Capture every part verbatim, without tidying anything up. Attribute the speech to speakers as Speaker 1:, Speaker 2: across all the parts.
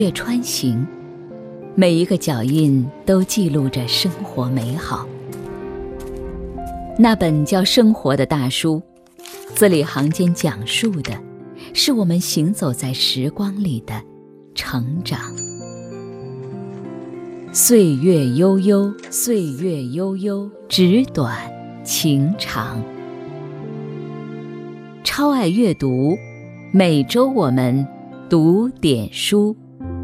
Speaker 1: 月穿行，每一个脚印都记录着生活美好。那本叫《生活》的大书，字里行间讲述的是我们行走在时光里的成长。岁月悠悠，岁月悠悠，纸短情长。超爱阅读，每周我们读点书。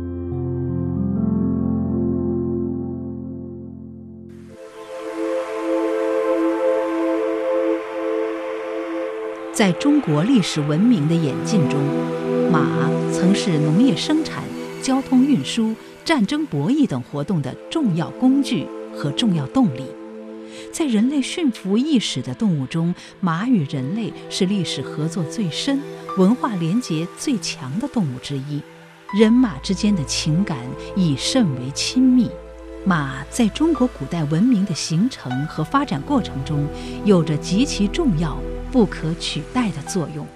Speaker 2: 在中国历史文明的演进中，马曾是农业生产、交通运输、战争博弈等活动的重要工具和重要动力。在人类驯服意识的动物中，马与人类是历史合作最深、文化连结最强的动物之一，人马之间的情感亦甚为亲密。马在中国古代文明的形成和发展过程中，有着极其重要、不可取代的作用。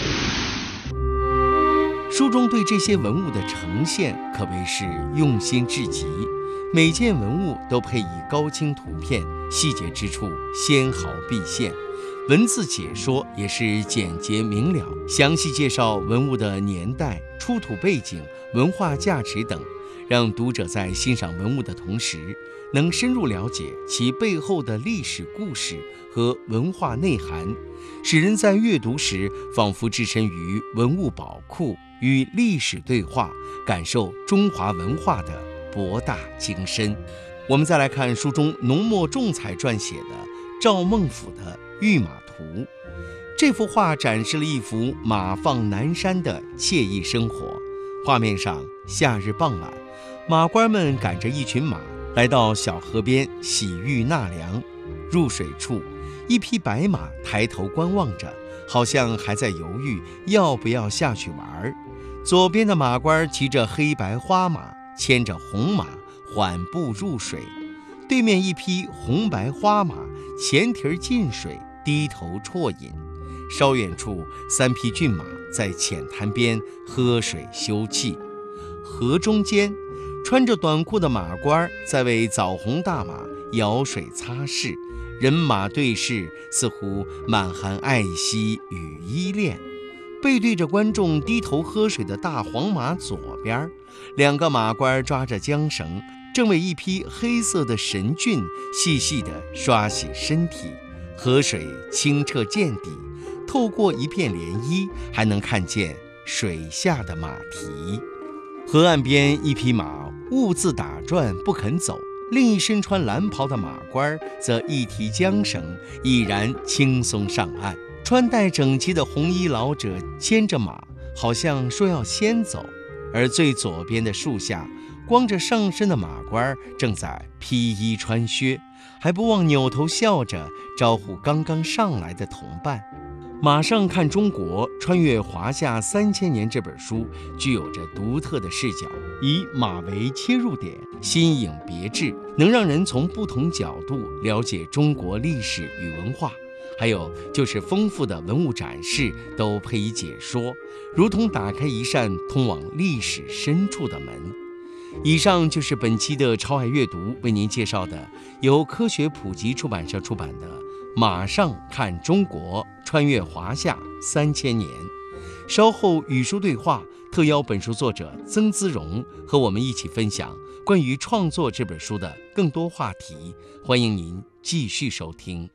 Speaker 3: 书中对这些文物的呈现可谓是用心至极，每件文物都配以高清图片，细节之处纤毫毕现，文字解说也是简洁明了，详细介绍文物的年代、出土背景、文化价值等，让读者在欣赏文物的同时，能深入了解其背后的历史故事和文化内涵，使人在阅读时仿佛置身于文物宝库，与历史对话，感受中华文化的博大精深。我们再来看书中浓墨重彩撰写的赵孟俯的《御马图》。这幅画展示了一幅马放南山的惬意生活。画面上，夏日傍晚，马倌们赶着一群马来到小河边洗浴纳凉。入水处，一匹白马抬头观望着，好像还在犹豫要不要下去玩。左边的马倌骑着黑白花马，牵着红马缓步入水。对面一匹红白花马前蹄进水，低头啜饮。稍远处，三匹骏马在浅滩边喝水休憩。河中间，穿着短裤的马倌在为枣红大马舀水擦拭，人马对视，似乎满含爱惜与依恋。背对着观众低头喝水的大黄马左边，两个马倌抓着缰绳，正为一匹黑色的神骏细细地刷洗身体。河水清澈见底，透过一片涟漪，还能看见水下的马蹄。河岸边，一匹马兀自打转不肯走，另一身穿蓝袍的马倌则一提缰绳，已然轻松上岸。穿戴整齐的红衣老者牵着马，好像说要先走。而最左边的树下，光着上身的马倌正在披衣穿靴，还不忘扭头笑着招呼刚刚上来的同伴。马上看中国，穿越华夏三千年这本书具有着独特的视角，以马为切入点，新颖别致，能让人从不同角度了解中国历史与文化。还有就是丰富的文物展示都配以解说，如同打开一扇通往历史深处的门。以上就是本期的超爱阅读为您介绍的由科学普及出版社出版的《马上看中国，穿越华夏三千年》。稍后与书对话特邀本书作者曾姿蓉和我们一起分享关于创作这本书的更多话题，欢迎您继续收听。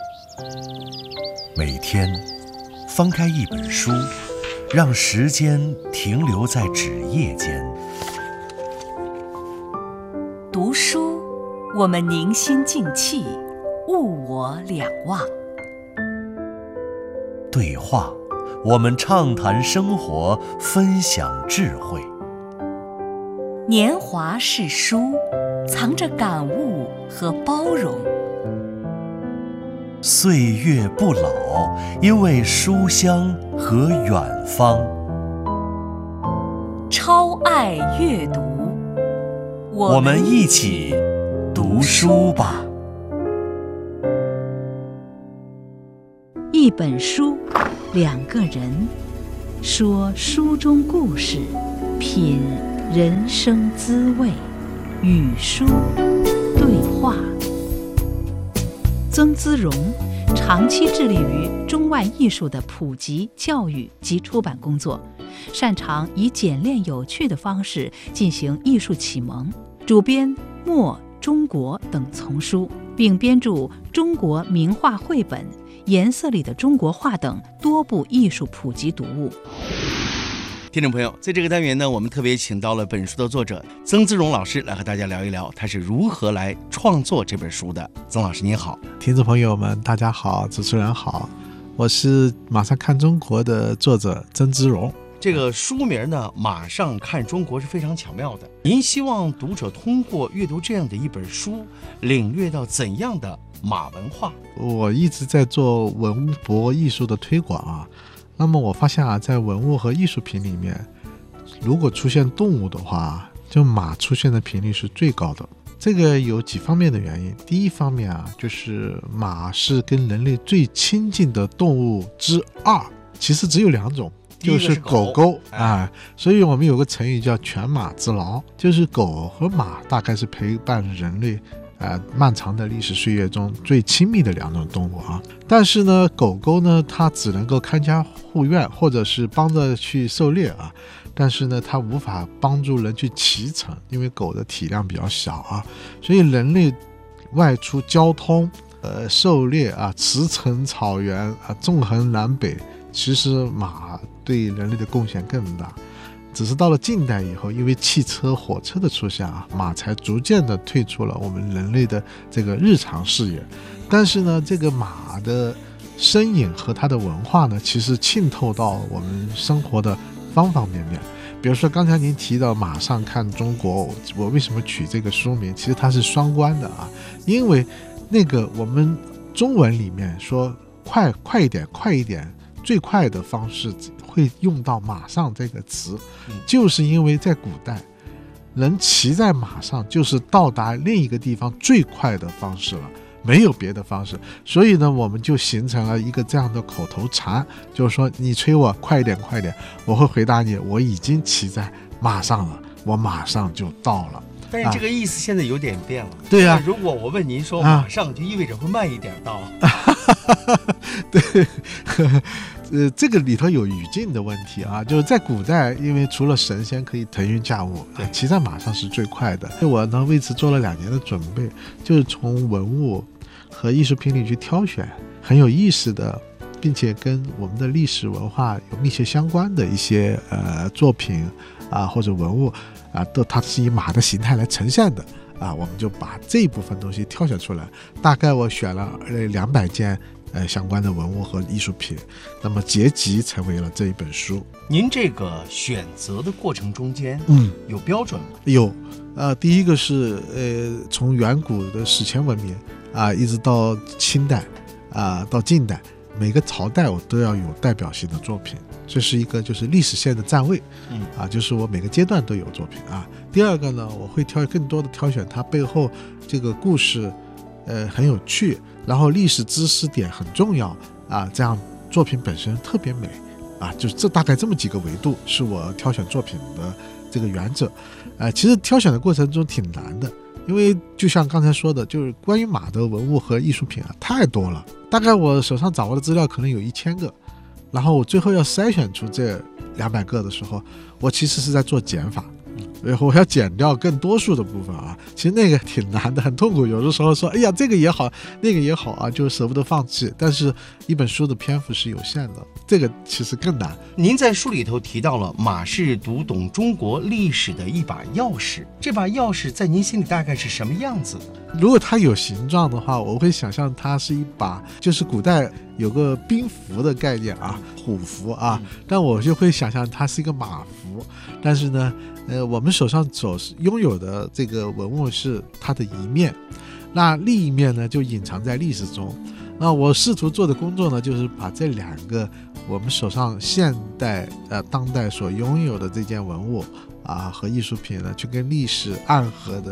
Speaker 4: 每天翻开一本书，让时间停留在纸页间。
Speaker 5: 读书，我们凝心静气，物我两忘。
Speaker 4: 对话，我们畅谈生活，分享智慧。
Speaker 5: 年华是书，藏着感悟和包容。
Speaker 4: 岁月不老，因为书香和远方。
Speaker 5: 超爱阅读，
Speaker 4: 我们一起读书吧。
Speaker 2: 一本书，两个人，说书中故事，品人生滋味，语书对话。曾资荣长期致力于中外艺术的普及教育及出版工作，擅长以简练有趣的方式进行艺术启蒙，主编《墨》《中国》等丛书，并编著《中国名画绘本》《颜色里的中国画》等多部艺术普及读物。
Speaker 3: 听众朋友，在这个单元呢，我们特别请到了本书的作者曾资荣老师来和大家聊一聊他是如何来创作这本书的。曾老师您好。
Speaker 6: 听众朋友们大家好，主持人好，我是马上看中国的作者曾资荣。
Speaker 3: 这个书名呢，马上看中国是非常巧妙的。您希望读者通过阅读这样的一本书，领略到怎样的马文化？
Speaker 6: 我一直在做文博艺术的推广啊，那么我发现啊，在文物和艺术品里面，如果出现动物的话，就马出现的频率是最高的。这个有几方面的原因。第一方面啊，就是马是跟人类最亲近的动物之二，其实只有两种，就是狗狗啊，所以我们有个成语叫犬马之劳，就是狗和马大概是陪伴人类呃，漫长的历史岁月中最亲密的两种动物啊。但是呢，狗狗呢，它只能够看家护院，或者是帮着去狩猎啊。但是呢，它无法帮助人去骑乘，因为狗的体量比较小啊。所以人类外出交通、呃，狩猎啊，驰骋草原啊，纵横南北，其实马对人类的贡献更大。只是到了近代以后，因为汽车、火车的出现啊，马才逐渐的退出了我们人类的这个日常视野。但是呢，这个马的身影和它的文化呢，其实浸透到我们生活的方方面面。比如说刚才您提到马上看中国，我为什么取这个书名？其实它是双关的啊，因为那个我们中文里面说快快一点，快一点，最快的方式会用到马上这个词，就是因为在古代能骑在马上就是到达另一个地方最快的方式了，没有别的方式。所以呢，我们就形成了一个这样的口头禅，就是说你催我快一点快一点，我会回答你我已经骑在马上了，我马上就到了。
Speaker 3: 但是这个意思现在有点变了。
Speaker 6: 对呀、啊，
Speaker 3: 如果我问您说马上，就意味着会慢一点到。
Speaker 6: 对，呃，这个里头有语境的问题啊，就是在古代，因为除了神仙可以腾云驾雾，骑在马上是最快的。我呢为此做了两年的准备，就是从文物和艺术品里去挑选很有意思的，并且跟我们的历史文化有密切相关的一些呃作品啊或者文物啊，都它是以马的形态来呈现的啊，我们就把这一部分东西挑选出来。大概我选了两百件呃相关的文物和艺术品，那么结集成为了这一本书。
Speaker 3: 您这个选择的过程中间，
Speaker 6: 嗯，
Speaker 3: 有标准吗？
Speaker 6: 有，呃，第一个是呃从远古的史前文明啊，一直到清代啊，到近代，每个朝代我都要有代表性的作品，这是一个就是历史线的站位，嗯啊，就是我每个阶段都有作品啊。第二个呢，我会挑更多的挑选它背后这个故事，呃很有趣，然后历史知识点很重要啊，这样作品本身特别美啊，就这大概这么几个维度是我挑选作品的这个原则。呃，其实挑选的过程中挺难的，因为就像刚才说的，就是关于马的文物和艺术品啊太多了，大概我手上掌握的资料可能有一千个，然后我最后要筛选出这两百个的时候，我其实是在做减法，然后我要减掉更多数的部分啊，其实那个挺难的，很痛苦。有的时候说，哎呀，这个也好，那个也好啊，就舍不得放弃。但是一本书的篇幅是有限的，这个其实更难。
Speaker 3: 您在书里头提到了马是读懂中国历史的一把钥匙，这把钥匙在您心里大概是什么样子的？
Speaker 6: 如果它有形状的话，我会想象它是一把，就是古代有个兵符的概念啊，虎符啊，但我就会想象它是一个马符。但是呢，呃，我们手上所拥有的这个文物是它的一面，那另一面呢就隐藏在历史中。那我试图做的工作呢，就是把这两个我们手上现代呃当代所拥有的这件文物啊和艺术品呢，去跟历史暗合的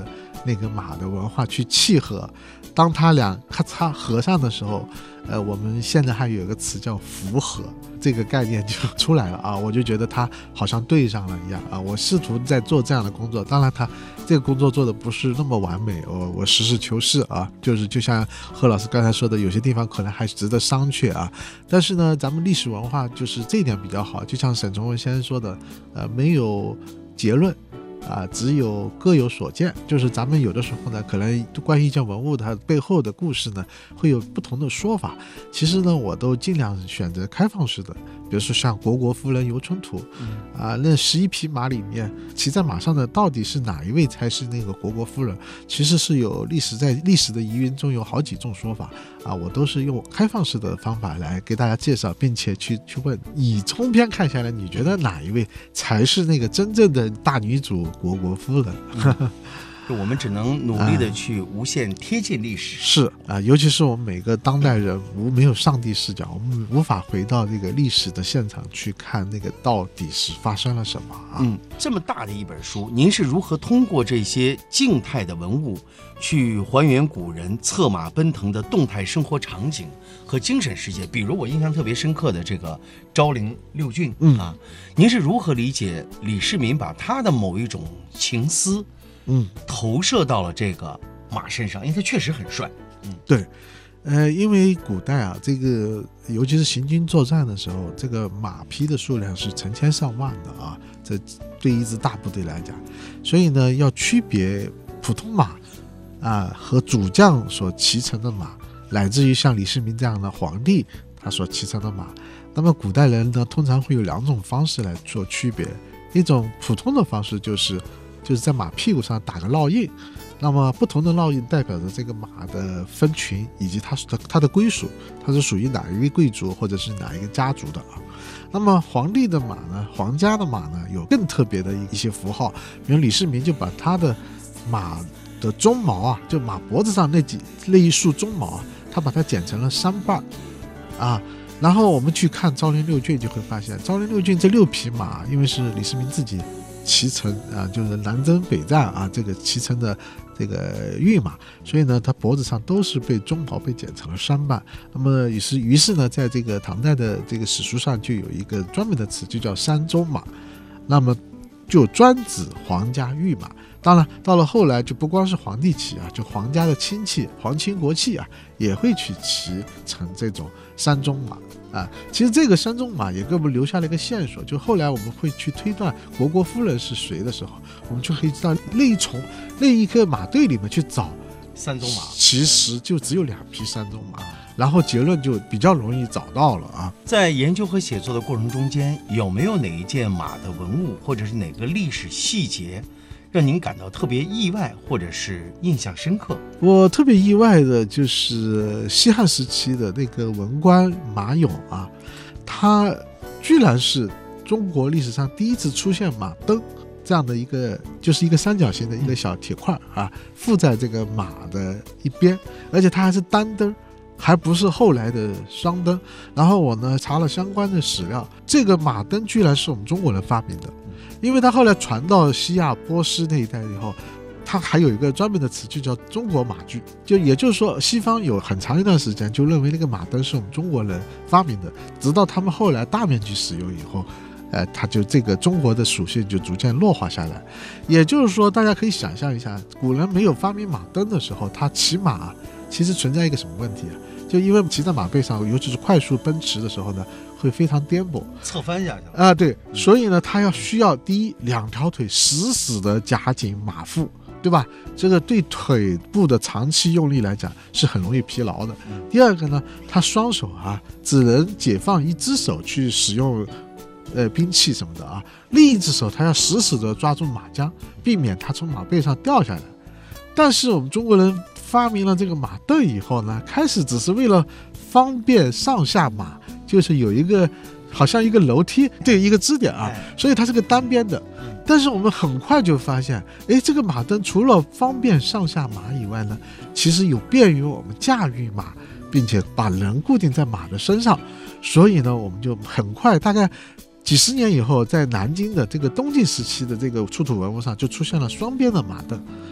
Speaker 6: 那个马的文化去契合。当它俩咔嚓合上的时候，呃，我们现在还有一个词叫符合，这个概念就出来了啊！我就觉得它好像对上了一样啊！我试图在做这样的工作，当然它这个工作做的不是那么完美，我我实事求是啊，就是就像贺老师刚才说的，有些地方可能还值得商榷啊。但是呢，咱们历史文化就是这一点比较好，就像沈从文先生说的，呃，没有结论。啊，只有各有所见，就是咱们有的时候呢，可能关于一件文物它背后的故事呢，会有不同的说法。其实呢，我都尽量选择开放式的，比如说像《虢国夫人游春图》，啊，那十一匹马里面骑在马上的到底是哪一位才是那个虢国夫人？其实是有历史在历史的疑云中有好几种说法啊，我都是用开放式的方法来给大家介绍，并且去去问，以通篇看下来，你觉得哪一位才是那个真正的大女主？虢国夫人，
Speaker 3: 嗯，我们只能努力的去无限贴近历史。
Speaker 6: 是啊，尤其是我们每个当代人无没有上帝视角，我们无法回到这个历史的现场去看那个到底是发生了什么啊。
Speaker 3: 嗯，这么大的一本书，您是如何通过这些静态的文物去还原古人策马奔腾的动态生活场景和精神世界？比如我印象特别深刻的这个昭陵六骏，嗯啊，您是如何理解李世民把他的某一种情思，嗯，投射到了这个马身上？因为他确实很帅。嗯，
Speaker 6: 对，呃，因为古代啊，这个尤其是行军作战的时候，这个马匹的数量是成千上万的啊，这对一支大部队来讲，所以呢，要区别普通马啊和主将所骑乘的马，乃至于像李世民这样的皇帝他所骑乘的马，那么古代人呢，通常会有两种方式来做区别。一种普通的方式就是就是在马屁股上打个烙印，那么不同的烙印代表着这个马的分群以及它的它的归属，它是属于哪一位贵族或者是哪一个家族的啊。那么皇帝的马呢，皇家的马呢，有更特别的一些符号，比如李世民就把他的马的鬃毛啊，就马脖子上那几那一束鬃毛啊，他把它剪成了三瓣啊。然后我们去看昭陵六骏，就会发现昭陵六骏这六匹马，因为是李世民自己骑乘啊，就是南征北战啊，这个骑乘的这个御马，所以呢，它脖子上都是被鬃毛被剪成了三瓣。那么于是于是呢，在这个唐代的这个史书上就有一个专门的词，就叫三鬃马，那么就专指皇家御马。当然到了后来就不光是皇帝骑啊，就皇家的亲戚皇亲国戚啊也会去骑乘这种三鬃马啊。其实这个三鬃马也给我们留下了一个线索，就后来我们会去推断虢国夫人是谁的时候，我们就可以知道那一从那一个马队里面去找
Speaker 3: 三鬃马，
Speaker 6: 其实就只有两匹三鬃马，然后结论就比较容易找到了啊。
Speaker 3: 在研究和写作的过程中间，有没有哪一件马的文物或者是哪个历史细节让您感到特别意外或者是印象深刻？
Speaker 6: 我特别意外的就是西汉时期的那个文官马俑啊，他居然是中国历史上第一次出现马灯这样的一个，就是一个三角形的一个小铁块啊，附在这个马的一边，而且它还是单灯，还不是后来的双灯。然后我呢查了相关的史料，这个马灯居然是我们中国人发明的，因为它后来传到西亚波斯那一带以后，它还有一个专门的词就叫中国马具，就也就是说西方有很长一段时间就认为那个马灯是我们中国人发明的，直到他们后来大面积使用以后，呃，它就这个中国的属性就逐渐弱化下来。也就是说大家可以想象一下，古人没有发明马灯的时候，他骑马其实存在一个什么问题啊？就因为骑在马背上，尤其是快速奔驰的时候呢，会非常颠簸，
Speaker 3: 侧翻下去
Speaker 6: 啊、呃，对，所以呢，他要需要第一，两条腿死死的夹紧马腹，对吧？这个对腿部的长期用力来讲是很容易疲劳的。第二个呢，他双手啊只能解放一只手去使用呃兵器什么的啊，另一只手他要死死的抓住马缰，避免他从马背上掉下来。但是我们中国人发明了这个马镫以后呢，开始只是为了方便上下马，就是有一个好像一个楼梯，对，一个支点啊，所以它是个单边的。但是我们很快就发现，哎，这个马镫除了方便上下马以外呢，其实有便于我们驾驭马，并且把人固定在马的身上。所以呢，我们就很快，大概几十年以后，在南京的这个东晋时期的这个出土文物上就出现了双边的马镫。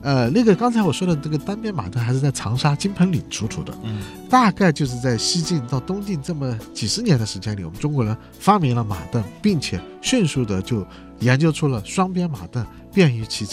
Speaker 6: 呃，那个刚才我说的这个单边马镫还是在长沙金盆岭出土的，
Speaker 3: 嗯，
Speaker 6: 大概就是在西晋到东晋这么几十年的时间里，我们中国人发明了马镫，并且迅速的就研究出了双边马镫，便于骑乘。